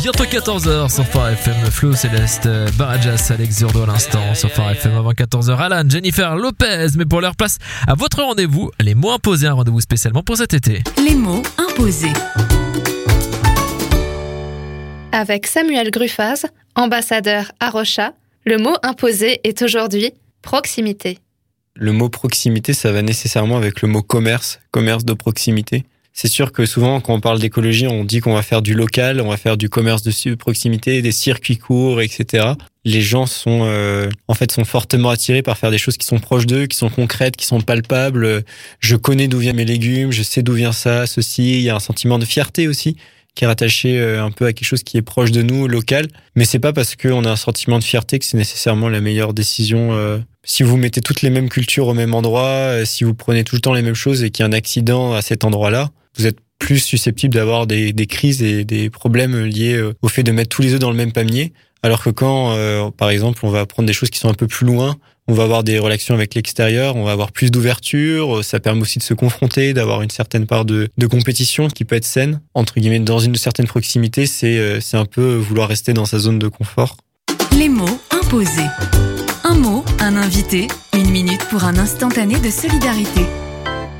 Bientôt 14h sur Phare FM, Flo, Céleste, Barajas, Alex Zurdo à l'instant sur Phare FM avant 14h. Alan, Jennifer, Lopez, mais pour leur place à votre rendez-vous, les mots imposés, un rendez-vous spécialement pour cet été. Les mots imposés. Avec Samuel Gruffaz, ambassadeur à Rocha, le mot imposé est aujourd'hui proximité. Le mot proximité, ça va nécessairement avec le mot commerce de proximité. C'est sûr que souvent, quand on parle d'écologie, on dit qu'on va faire du local, on va faire du commerce de proximité, des circuits courts, etc. Les gens sont fortement attirés par faire des choses qui sont proches d'eux, qui sont concrètes, qui sont palpables. Je connais d'où viennent mes légumes, je sais d'où vient ça, ceci. Il y a un sentiment de fierté aussi qui est rattaché un peu à quelque chose qui est proche de nous, local. Mais c'est pas parce qu'on a un sentiment de fierté que c'est nécessairement la meilleure décision. Si vous mettez toutes les mêmes cultures au même endroit, si vous prenez tout le temps les mêmes choses et qu'il y a un accident à cet endroit-là, vous êtes plus susceptible d'avoir des crises et des problèmes liés au fait de mettre tous les œufs dans le même panier. Alors que quand, par exemple, on va prendre des choses qui sont un peu plus loin, on va avoir des relations avec l'extérieur, on va avoir plus d'ouverture, ça permet aussi de se confronter, d'avoir une certaine part de compétition qui peut être saine. Entre guillemets, dans une certaine proximité, c'est un peu vouloir rester dans sa zone de confort. Les mots imposés. Un mot, un invité, 1 minute pour un instantané de solidarité.